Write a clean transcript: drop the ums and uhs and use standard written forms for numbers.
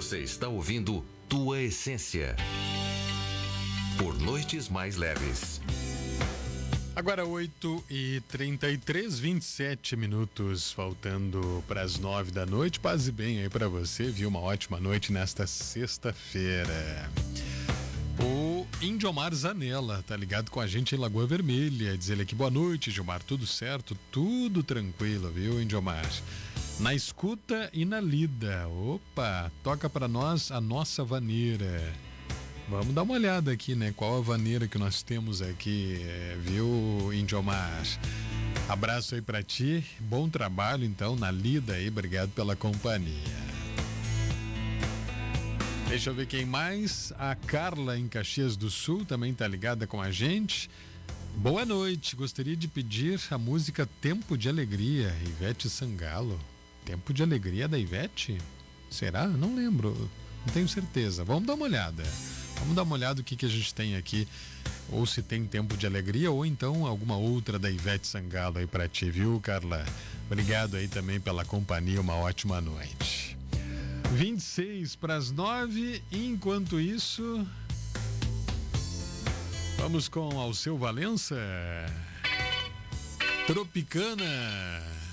Você está ouvindo Tua Essência. Por Noites Mais Leves. Agora 8h33, 27 minutos, faltando para as 9 da noite. Paz e bem aí para você, viu? Uma ótima noite nesta sexta-feira. O Indiomar Zanella tá ligado com a gente em Lagoa Vermelha. Diz ele aqui: boa noite, Gilmar. Tudo certo? Tudo tranquilo, viu, Indiomar? Na escuta e na lida. Opa, toca para nós a nossa vaneira. Vamos dar uma olhada aqui, né? Qual a vaneira que nós temos aqui, viu, Indiomar? Abraço aí pra ti, bom trabalho então na lida aí, obrigado pela companhia. Deixa eu ver quem mais. A Carla em Caxias do Sul também tá ligada com a gente. Boa noite, gostaria de pedir a música Tempo de Alegria, Ivete Sangalo. Tempo de Alegria da Ivete? Será? Não lembro, não tenho certeza. Vamos dar uma olhada. Vamos dar uma olhada o que a gente tem aqui, ou se tem Tempo de Alegria, ou então alguma outra da Ivete Sangalo aí pra ti, viu, Carla? Obrigado aí também pela companhia, uma ótima noite. 26 para as 9, enquanto isso, vamos com Alceu Valença, Tropicana.